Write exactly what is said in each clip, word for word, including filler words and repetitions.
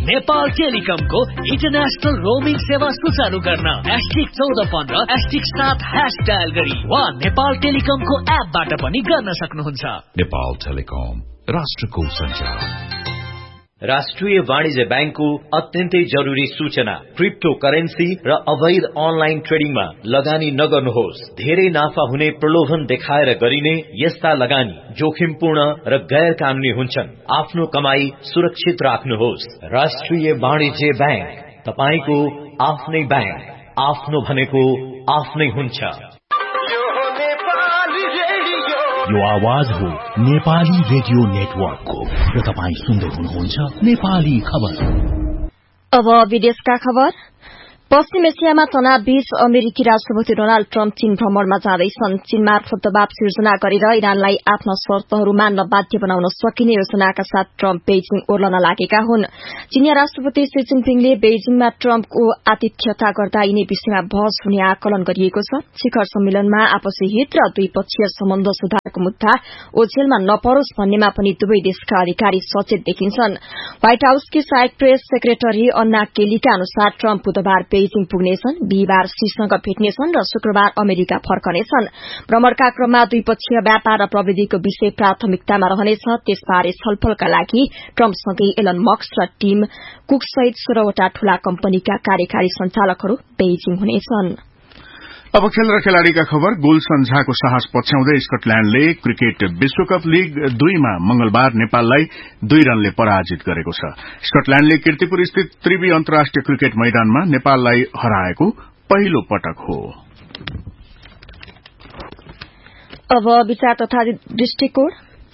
Nepal टेलिकमको international roaming सेवा सुचारू गर्न एस्टिक चौध पन्ध्र एस्टिक सात ह्यास डायल गरी वा नेपाल टेलिकमको एपबाट पनि गर्न सक्नुहुन्छ। नेपाल टेलिकम, राष्ट्रको सञ्चार। राष्ट्रिय वाणिज्य बैंकको अत्यन्तै जरुरी सूचना, क्रिप्टो करेन्सी र अवैध अनलाइन ट्रेडिङमा लगानी नगर्नुहोस्। धेरै नाफा हुने प्रलोभन देखाएर गरिने यस्ता लगानी जोखिमपूर्ण र गैर कानूनी हुन्छन्। आफ्नो कमाई सुरक्षित राख्नुहोस्। राष्ट्रिय वाणिज्य बैंक, तपाईको आफ्नै बैंक, आफ्नो भनेको आफ्नै हुन्छ। यो आवाज हो नेपाली रेडियो नेटवर्कको र तपाई सुन्दै हुनुहुन्छ नेपाली खबर। अब विदेशका खबर। पश्चिम एसियामा तनाव बीच अमेरिकी राष्ट्रपति डोनाल्ड ट्रम्प चीन भ्रमणमा जाँदैछन्। चीन मार्फत दबाव सिर्जना गरेर इरानलाई आफ्ना शर्तहरू मान्न बाध्य बनाउन सकिने योजनाका साथ ट्रम्प बेजिङ ओर्लन लागेका हुन्। चीनिया राष्ट्रपति शी जिनपिङले बेजिङमा ट्रम्पको आतिथ्यता गर्दा यिनै विषयमा बहस हुने आकलन गरिएको छ। शिखर सम्मेलनमा आपसी हित र द्विपक्षीय सम्बन्ध सुधारको मुद्दा ओझेलमा नपरोस् भन्नेमा पनि दुवै देशका अधिकारी सचेत देखिन्छन्। व्हाइट हाउसकी सहायक प्रेस सेक्रेटरी अन्ना केलीका अनुसार ट्रम्प बुधबार बेजिङ पुग्नेछन्, बिहिबार शीसँग भेट्नेछन् र शुक्रबार अमेरिका फर्कनेछन्। भ्रमणका क्रममा द्विपक्षीय व्यापार र प्रविधिको विषय प्राथमिकतामा रहनेछ। त्यसबारे छलफलका लागि ट्रम्पसँगै एलन मस्क र टिम कुक सहित सोह्रवटा ठूला कम्पनीका कार्यकारी संचालकहरू बेजिङ हुनेछन्। अब खेल र खेलाड़ीका खबर। गुलशन झाको साहस पछ्याउँदै स्कटल्याण्डले क्रिकेट विश्वकप लीग दुईमा मंगलबार नेपाललाई दुई रनले पराजित गरेको छ। स्कटल्याण्डले कीर्तिपुर स्थित त्रिवी अन्तर्राष्ट्रिय क्रिकेट मैदानमा नेपाललाई हराएको पहिलो पटक हो। अब विचार तथा दृष्टिकोण।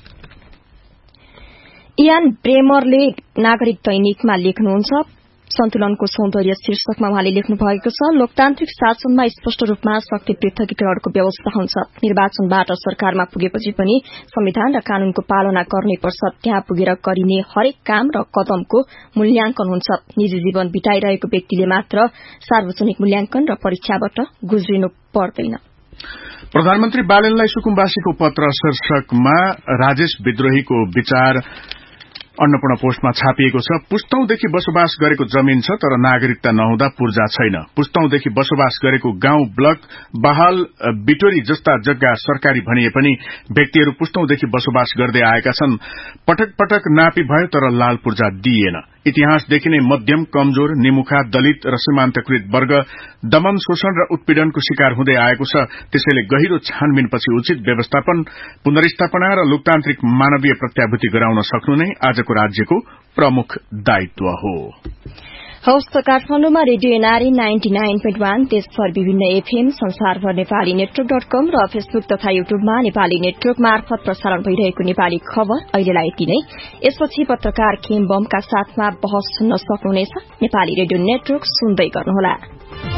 इयान ब्रेमरले नागरिक दैनिकमा लेख्नुहुन्छ, सन्तुलनको सौन्दर्य शीर्षकमा उहाँले लेख्नु भएको छ, लोकतान्त्रिक शासनमा स्पष्ट रूपमा शक्ति पृथकीकरणको व्यवस्था हुन्छ। निर्वाचनबाट सरकारमा पुगेपछि पनि संविधान र कानूनको पालना गर्नैपर्छ। त्यहाँ पुगेर गरिने हरेक काम र कदमको मूल्याङ्कन हुन्छ। निजी जीवन बिताइरहेको व्यक्तिले मात्र सार्वजनिक मूल्याङ्कन र परीक्षाबाट गुज्रिनु पर्दैन। प्रधानमन्त्री बालेनलाई सुकुम्बासीको पत्र शीर्षकमा राजेश विद्रोहीको विचार अन्नपूर्ण पोस्टमा छापिएको छ। पुस्तौंदेखि बसोबास गरेको जमीन छ तर नागरिकता नहुँदा पूर्जा छैन। पुस्तौंदेखि बसोबास गरेको गाउँ, ब्लक, बहाल, बिटोरी जस्ता जग्गा सरकारी भनिए पनि व्यक्तिहरू पुस्तौंदेखि बसोबास गर्दै आएका छन्। पटक पटक नापी भयो तर लाल पूर्जा दिइएन। इतिहासदेखि नै मध्यम, कमजोर, निमुखा, दलित र सीमान्तकृत वर्ग दमन, शोषण र उत्पीड़नको शिकार हुँदै आएको छ। त्यसैले गहिरो छानबिनपछि उचित व्यवस्थापन, पुनर्स्थापना र लोकतान्त्रिक मानवीय प्रत्याभूति गराउन सक्नु नै आजको राज्यको प्रमुख दायित्व हो। हौस् त काठमाडौँमा radio NRE ninety nine point one, देशभर विभिन्न एफएम, संसारभर नेपाली नेटवर्क डट कम र फेसबुक तथा युट्युबमा नेपाली नेटवर्क मार्फत प्रसारण भइरहेको नेपाली खबर अहिलेलाई यति नै। यसपछि पत्रकार खेम बमका साथमा बहस सुन्न सक्नुहुनेछ। नेपाली रेडियो नेटवर्क सुन्दै गर्नुहोला।